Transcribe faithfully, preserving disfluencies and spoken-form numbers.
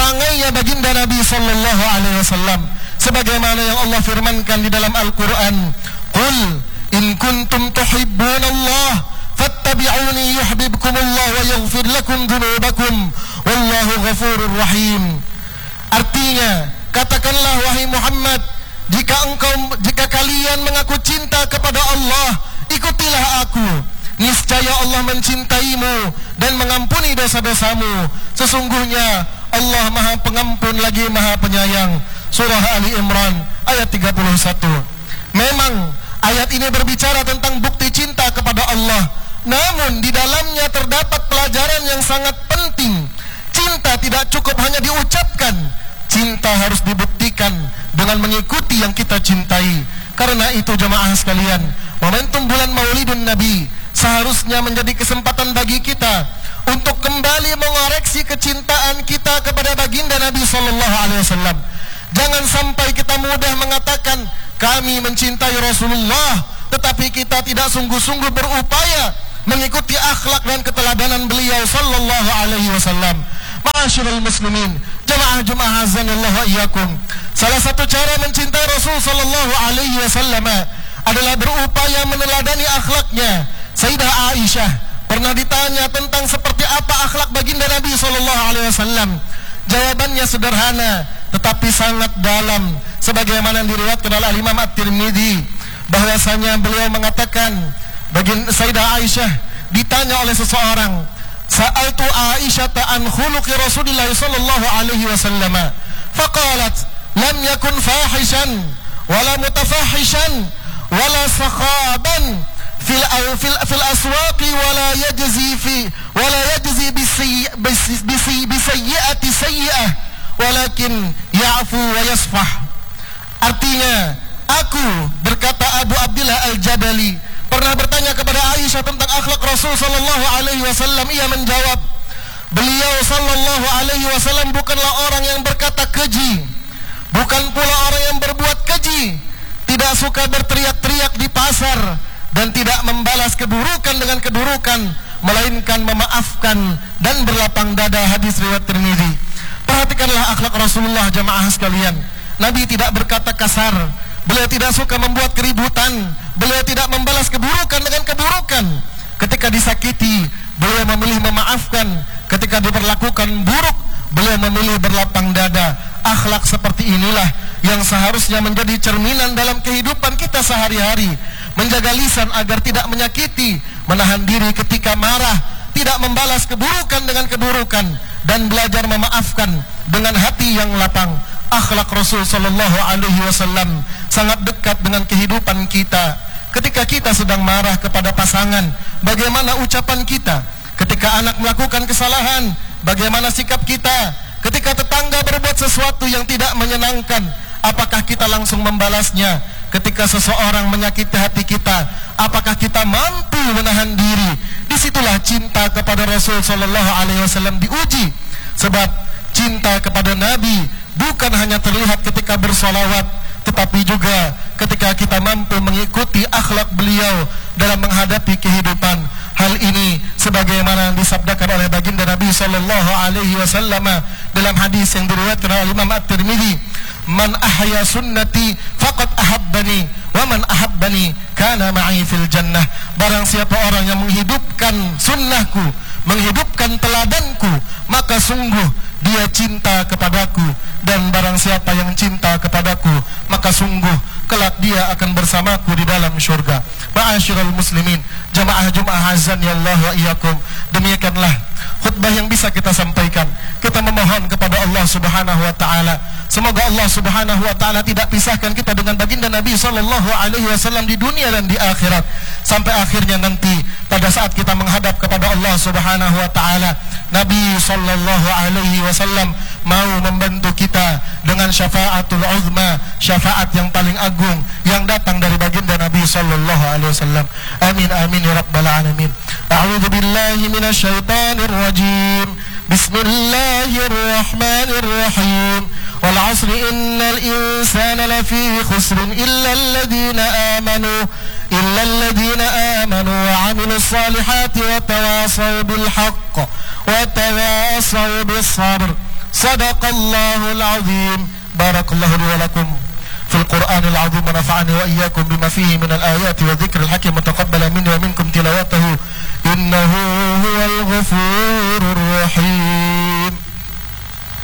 perangainya baginda Nabi sallallahu alaihi wasallam, sebagaimana yang Allah firmankan di dalam Al-Qur'an, "Qul in kuntum tuhibbunallah fattabi'uni yuhibbukumullah wa yaghfir lakum dhunubakum wallahu ghafurur rahim." Artinya, katakanlah wahai Muhammad, jika engkau jika kalian mengaku cinta kepada Allah, ikutilah aku. Niscaya Allah mencintaimu dan mengampuni dosa-dosamu. Sesungguhnya Allah Maha Pengampun lagi Maha Penyayang. Surah Ali Imran ayat tiga puluh satu. Memang ayat ini berbicara tentang bukti cinta kepada Allah, namun di dalamnya terdapat pelajaran yang sangat penting. Cinta tidak cukup hanya diucapkan, cinta harus dibuktikan dengan mengikuti yang kita cintai. Karena itu jemaah sekalian, momentum bulan Maulidun Nabi seharusnya menjadi kesempatan bagi kita untuk kembali mengoreksi kecintaan kita kepada baginda Nabi sallallahu alaihi wasallam. Jangan sampai kita mudah mengatakan kami mencintai Rasulullah, tetapi kita tidak sungguh-sungguh berupaya mengikuti akhlak dan keteladanan beliau sallallahu alaihi wasallam. Ma'asyiral muslimin, jemaah Jumat azanillahu wa iyyakum. Salah satu cara mencintai Rasul sallallahu alaihi wasallam adalah berupaya meneladani akhlaknya. Sayyidah Aisyah pernah ditanya tentang seperti apa akhlak baginda Nabi sallallahu alaihi wasallam. Jawabannya sederhana tetapi sangat dalam, sebagaimana diriwayatkan oleh Imam At-Tirmidzi, bahwasanya beliau mengatakan, baginda Sayyidah Aisyah ditanya oleh seseorang, "Sa'altu Aisyah an khuluqi Rasulillah sallallahu alaihi wasallam." Faqalat, "Lam yakun fahishan wala mutafahishan wala sakhaban fil fil fil aswaqi wala yajzi fi wala yajzi bi sayyi'ati sayyi'ah walakin ya'fu wa yasfah." Artinya, aku, berkata Abu Abdillah Al-Jabali, pernah bertanya kepada Aisyah tentang akhlak Rasul sallallahu alaihi wasallam. Ia menjawab, beliau sallallahu alaihi wasallam bukanlah orang yang berkata keji, bukan pula orang yang berbuat keji, tidak suka berteriak-teriak di pasar, dan tidak membalas keburukan dengan keburukan, melainkan memaafkan dan berlapang dada. Hadis riwayat Tirmidzi. Perhatikanlah akhlak Rasulullah jemaah sekalian. Nabi tidak berkata kasar, beliau tidak suka membuat keributan, beliau tidak membalas keburukan dengan keburukan. Ketika disakiti, beliau memilih memaafkan. Ketika diperlakukan buruk, beliau memilih berlapang dada. Akhlak seperti inilah yang seharusnya menjadi cerminan dalam kehidupan kita sehari-hari. Menjaga lisan agar tidak menyakiti, menahan diri ketika marah, tidak membalas keburukan dengan keburukan, dan belajar memaafkan dengan hati yang lapang. Akhlak Rasul sallallahu alaihi wasallam sangat dekat dengan kehidupan kita. Ketika kita sedang marah kepada pasangan, bagaimana ucapan kita? Ketika anak melakukan kesalahan, bagaimana sikap kita? Ketika tetangga berbuat sesuatu yang tidak menyenangkan, apakah kita langsung membalasnya? Ketika seseorang menyakiti hati kita, apakah kita mampu menahan diri? Disitulah cinta kepada Rasul sallallahu alaihi wasallam diuji. Sebab cinta kepada Nabi bukan hanya terlihat ketika bersolawat, tetapi juga ketika kita mampu mengikuti akhlak beliau dalam menghadapi kehidupan. Hal ini sebagaimana disabdakan oleh baginda Nabi sallallahu alaihi wasallam dalam hadis yang diriwayatkan oleh Imam At-Tirmidzi, "Man ahya sunnati faqad ahabbani wa man ahabbani kana ma'i fil jannah." Barang siapa orang yang menghidupkan sunnahku, menghidupkan teladanku, maka sungguh dia cinta kepadaku, dan barang siapa yang cinta kepadaku, maka sungguh kelak dia akan bersamaku di dalam syurga. Ma'asyiral muslimin, jamaah Jumat azan ya Allah wa iyyakum. Demikianlah khutbah yang bisa kita sampaikan. Kita memohon kepada Allah Subhanahu wa taala, semoga Allah Subhanahu wa taala tidak pisahkan kita dengan baginda Nabi sallallahu alaihi wasallam di dunia dan di akhirat, sampai akhirnya nanti pada saat kita menghadap kepada Allah Subhanahu wa taala, Nabi sallallahu alaihi wasallam mau membantu kita dengan syafaatul uzma, syafaat yang paling agung yang datang dari baginda Nabi sallallahu alaihi wasallam. Amin amin ya rabbal alamin. A'udzu billahi minasy syaithanir rajim. Bismillahirrahmanirrahim. Wal 'asri innal insana lafi khusrin illa alladhina amanu illa alladhina amanu wa 'amilus salihati wa tawassaw bil haqq wa tawassaw bis sabr. Sadaqallahul azim. Barakallahu li wa lakum fil Qur'anil azim wa nafa'ani wa iyyakum bima fihi minal ayati wa dzikril hakim wa taqabbala minni wa minkum tilawatahu innahu huwal ghafurur rahim.